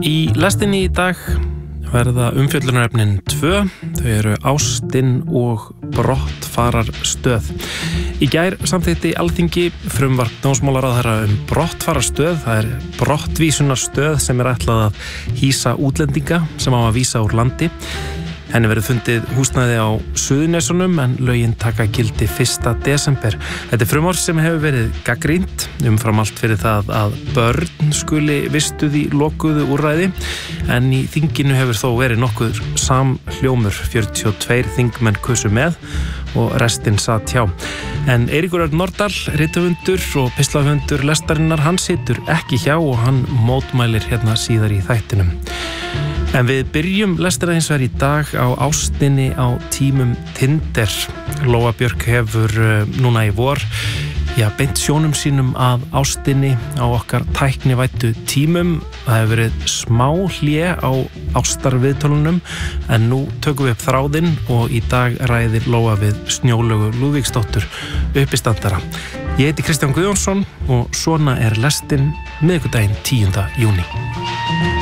Í lestinni í dag verða umfjöllunarefnin 2. Þau eru ástin og brottfararstöð. Í gær samþykkti Alþingi frumvarp dómsmálaráðherra brottfararstöð. Það brottvísunarstöð sem ætlað að hýsa útlendinga sem á að vísa úr landi. Henni verður fundið húsnæði á Suðurnesunum en lögin taka gildi 1. desember. Þetta frumvarp sem hefur verið gagnrýnt umfram allt fyrir það að börn skuli vistuð í lokuðu úrræði en í þinginu hefur þó verið nokkuð samhljómur. 42 þingmenn kusu með og restin satt hjá. En Eiríkur Örn Norðdahl, rithöfundur og pislahöfundur lestarinnar, hann situr ekki hjá og hann mótmælir hérna síðar í þættinum. En við byrjum lestina hins vegar í dag á ástinni á tímum Tinder. Lóa Björk hefur núna í vor beint sjónum sínum að ástinni á okkar tæknivæddu tímum. Það hefur verið smá hlé á ástarviðtölunum en nú tökum við upp þráðinn og í dag ræðir Lóa við Snjólaugu Lúðvíksdóttur uppistandara. Ég heiti Kristján Guðjónsson og svona lestin miðvikudaginn 10. júní.